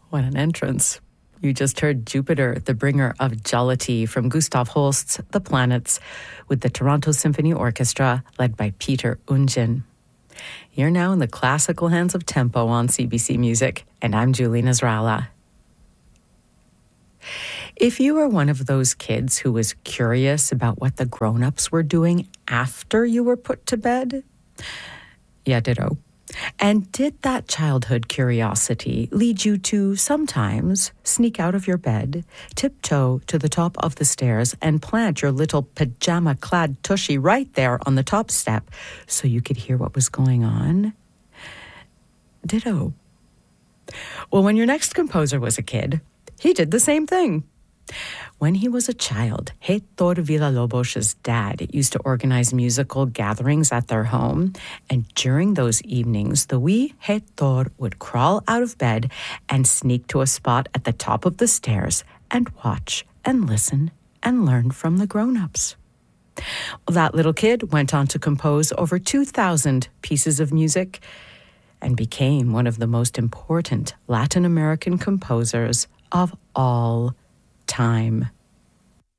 What an entrance. You just heard Jupiter, the bringer of jollity, from Gustav Holst's The Planets, with the Toronto Symphony Orchestra, led by Peter Ungen. You're now in the classical hands of Tempo on CBC Music, and I'm Julie Nasrallah. If you were one of those kids who was curious about what the grown-ups were doing after you were put to bed, yeah, ditto. And did that childhood curiosity lead you to sometimes sneak out of your bed, tiptoe to the top of the stairs, and plant your little pajama-clad tushy right there on the top step so you could hear what was going on? Ditto. Well, when your next composer was a kid, he did the same thing. When he was a child, Heitor Villa-Lobos's dad used to organize musical gatherings at their home, and during those evenings, the wee Heitor would crawl out of bed and sneak to a spot at the top of the stairs and watch and listen and learn from the grown-ups. Well, that little kid went on to compose over 2,000 pieces of music and became one of the most important Latin American composers of all time.